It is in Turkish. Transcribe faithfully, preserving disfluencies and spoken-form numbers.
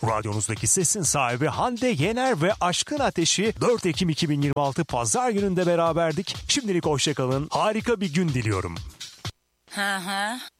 Radyonuzdaki sesin sahibi Hande Yener ve Aşkın Ateşi dört Ekim iki bin yirmi altı Pazar gününde beraberdik. Şimdilik hoşçakalın. Harika bir gün diliyorum. Hı hı.